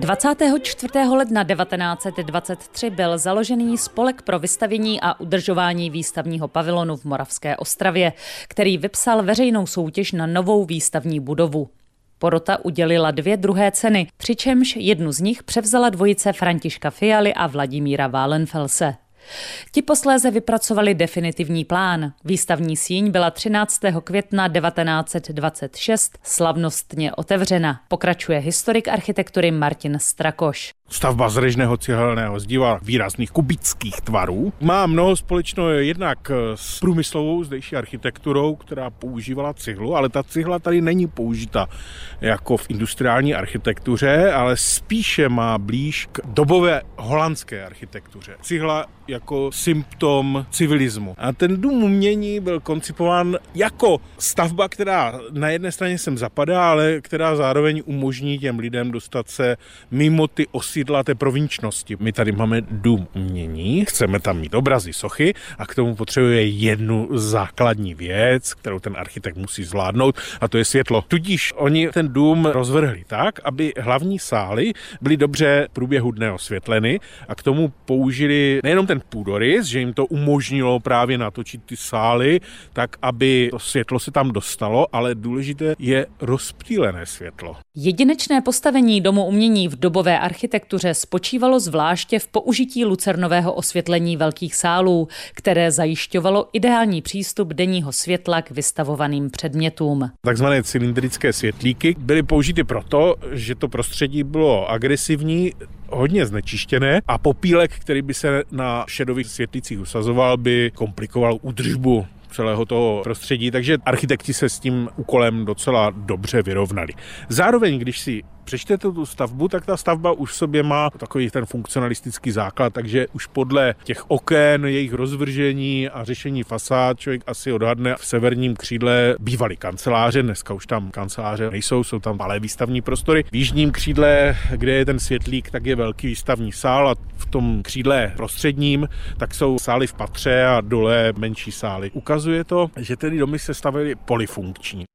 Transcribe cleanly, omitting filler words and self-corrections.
24. ledna 1923 byl založený Spolek pro vystavění a udržování výstavního pavilonu v Moravské Ostravě, který vypsal veřejnou soutěž na novou výstavní budovu. Porota udělila 2 druhé ceny, přičemž jednu z nich převzala dvojice Františka Fialy a Vladimíra Wallenfelse. Ti posléze vypracovali definitivní plán. Výstavní síň byla 13. května 1926 slavnostně otevřena. Pokračuje historik architektury Martin Strakoš. Stavba z režného cihelného zdiva výrazných kubických tvarů má mnoho společného jednak s průmyslovou zdejší architekturou, která používala cihlu, ale ta cihla tady není použita jako v industriální architektuře, ale spíše má blíž k dobové holandské architektuře. Cihla jako symptom civilismu. A ten dům umění byl koncipován jako stavba, která na jedné straně sem zapadá, ale která zároveň umožní těm lidem dostat se mimo ty osídla té provinčnosti. My tady máme dům umění, chceme tam mít obrazy, sochy a k tomu potřebuje jednu základní věc, kterou ten architekt musí zvládnout, a to je světlo. Tudíž oni ten dům rozvrhli tak, aby hlavní sály byly dobře v průběhu dne osvětleny a k tomu použili nejenom ten půdorys, že jim to umožnilo právě natočit ty sály, tak aby to světlo se tam dostalo, ale důležité je rozptýlené světlo. Jedinečné postavení domu umění v dobové architektuře spočívalo zvláště v použití lucernového osvětlení velkých sálů, které zajišťovalo ideální přístup denního světla k vystavovaným předmětům. Takzvané cylindrické světlíky byly použity proto, že to prostředí bylo agresivní, hodně znečištěné a popílek, který by se na šedových světlících usazoval, by komplikoval údržbu celého toho prostředí, takže architekti se s tím úkolem docela dobře vyrovnali. Zároveň, když si přečtete tu stavbu, tak ta stavba už v sobě má takový ten funkcionalistický základ, takže už podle těch oken, jejich rozvržení a řešení fasád člověk asi odhadne v severním křídle bývaly kanceláře, dneska už tam kanceláře nejsou, jsou tam malé výstavní prostory. V jižním křídle, kde je ten světlík, tak je velký výstavní sál a v tom křídle prostředním tak jsou sály v patře a dole menší sály. Ukazuje to, že tedy domy se stavěly polyfunkční.